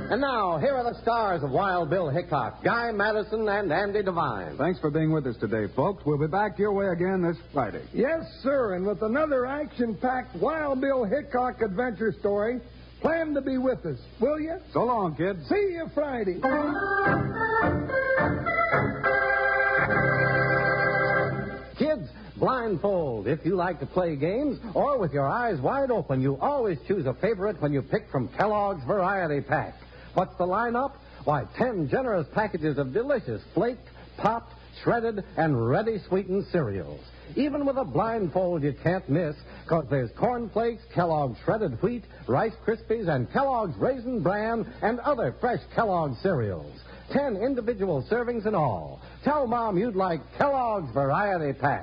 And now, here are the stars of Wild Bill Hickok, Guy Madison and Andy Devine. Thanks for being with us today, folks. We'll be back your way again this Friday. Yes, sir, and with another action-packed Wild Bill Hickok adventure story. Plan to be with us, will you? So long, kids. See you Friday. Kids, blindfold. If you like to play games, or with your eyes wide open, you always choose a favorite when you pick from Kellogg's Variety Pack. What's the lineup? Why, 10 generous packages of delicious flaked, popped, shredded, and ready-sweetened cereals. Even with a blindfold, you can't miss, because there's Corn Flakes, Kellogg's Shredded Wheat, Rice Krispies, and Kellogg's Raisin Bran, and other fresh Kellogg's cereals. 10 individual servings in all. Tell Mom you'd like Kellogg's Variety Pack.